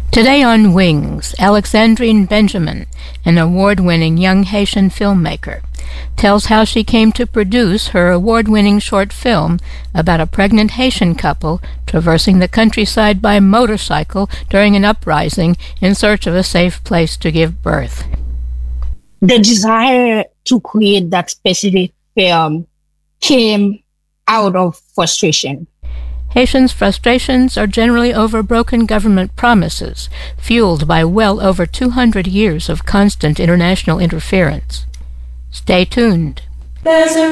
Today on Wings, Alexandrine Benjamin, an award-winning young Haitian filmmaker, tells how she came to produce her award-winning short film about a pregnant Haitian couple traversing the countryside by motorcycle during an uprising in search of a safe place to give birth. The desire to create that specific film came out of frustration. Haitians' frustrations are generally over broken government promises, fueled by well over 200 years of constant international interference. Stay tuned.